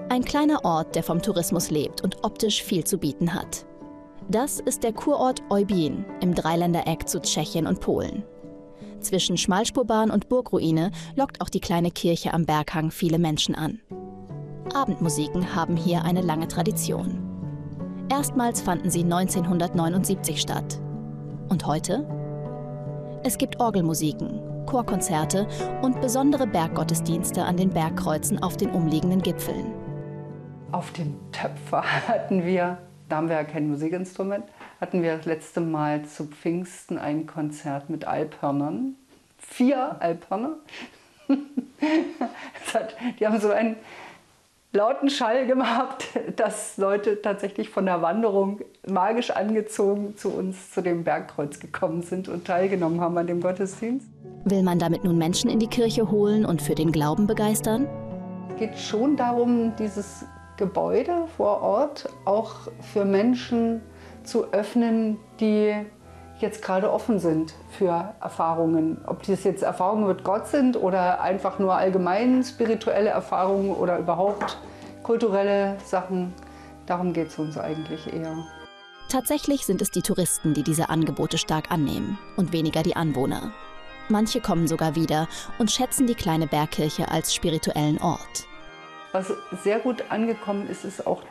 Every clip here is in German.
Ein kleiner Ort, der vom Tourismus lebt und optisch viel zu bieten hat. Das ist der Kurort Eubin im Dreiländereck zu Tschechien und Polen. Zwischen Schmalspurbahn und Burgruine lockt auch die kleine Kirche am Berghang viele Menschen an. Abendmusiken haben hier eine lange Tradition. Erstmals fanden sie 1979 statt. Und heute? Es gibt Orgelmusiken, Chorkonzerte und besondere Berggottesdienste an den Bergkreuzen auf den umliegenden Gipfeln. Auf dem Töpfer hatten wir, da haben wir ja kein Musikinstrument, hatten wir das letzte Mal zu Pfingsten ein Konzert mit Alphörnern. 4 Alphörner. Die haben so einen lauten Schall gemacht, dass Leute tatsächlich von der Wanderung magisch angezogen zu uns, zu dem Bergkreuz gekommen sind und teilgenommen haben an dem Gottesdienst. Will man damit nun Menschen in die Kirche holen und für den Glauben begeistern? Es geht schon darum, dieses Gebäude vor Ort auch für Menschen zu öffnen, die jetzt gerade offen sind für Erfahrungen. Ob das jetzt Erfahrungen mit Gott sind oder einfach nur allgemein spirituelle Erfahrungen oder überhaupt kulturelle Sachen, darum geht es uns eigentlich eher. Tatsächlich sind es die Touristen, die diese Angebote stark annehmen und weniger die Anwohner. Manche kommen sogar wieder und schätzen die kleine Bergkirche als spirituellen Ort. Was sehr gut angekommen ist, ist auch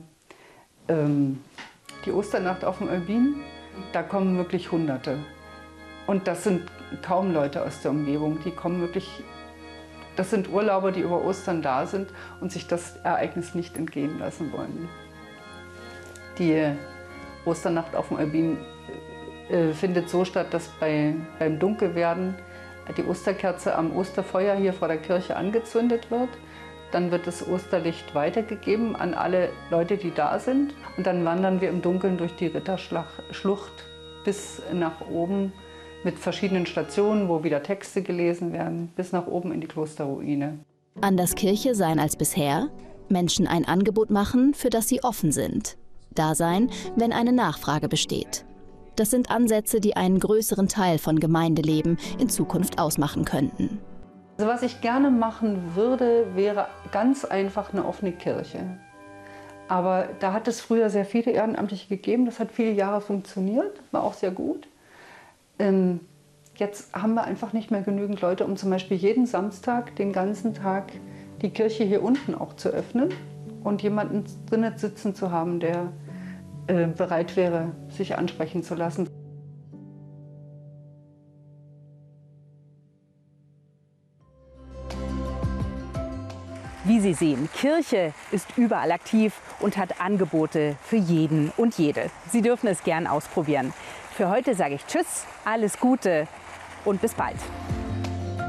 die Osternacht auf dem Eubin. Da kommen wirklich Hunderte. Und das sind kaum Leute aus der Umgebung. Die kommen wirklich, das sind Urlauber, die über Ostern da sind und sich das Ereignis nicht entgehen lassen wollen. Die Osternacht auf dem Eubin findet so statt, dass beim Dunkelwerden die Osterkerze am Osterfeuer hier vor der Kirche angezündet wird. Dann wird das Osterlicht weitergegeben an alle Leute, die da sind. Und dann wandern wir im Dunkeln durch die Ritterschlucht bis nach oben mit verschiedenen Stationen, wo wieder Texte gelesen werden, bis nach oben in die Klosterruine. Anders Kirche sein als bisher, Menschen ein Angebot machen, für das sie offen sind. Da sein, wenn eine Nachfrage besteht. Das sind Ansätze, die einen größeren Teil von Gemeindeleben in Zukunft ausmachen könnten. Also was ich gerne machen würde, wäre ganz einfach eine offene Kirche. Aber da hat es früher sehr viele Ehrenamtliche gegeben, das hat viele Jahre funktioniert, war auch sehr gut. Jetzt haben wir einfach nicht mehr genügend Leute, um zum Beispiel jeden Samstag, den ganzen Tag, die Kirche hier unten auch zu öffnen und jemanden drinnen sitzen zu haben, der bereit wäre, sich ansprechen zu lassen. Wie Sie sehen, Kirche ist überall aktiv und hat Angebote für jeden und jede. Sie dürfen es gern ausprobieren. Für heute sage ich Tschüss, alles Gute und bis bald.